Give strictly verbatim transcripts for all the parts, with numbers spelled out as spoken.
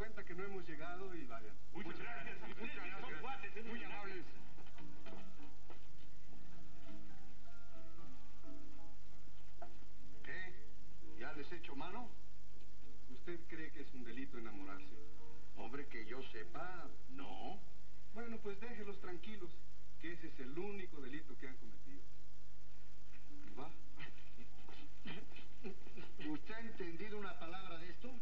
cuenta que no hemos llegado y vayan. Muchas gracias. Muchas gracias. Son cuates, muy amables. ¿Qué? ¿Ya les he hecho mano? ¿Usted cree que es un delito enamorarse? Hombre, que yo sepa, no. Bueno, pues déjelos tranquilos, que ese es el único delito que han cometido. ¿Va? ¿Usted ha entendido una palabra de esto?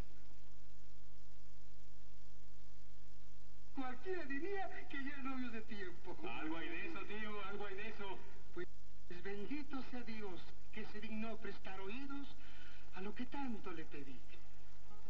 Cualquiera diría que ya novios de tiempo. Algo hay de eso, tío, algo hay de eso. Pues bendito sea Dios que se dignó prestar oídos a lo que tanto le pedí.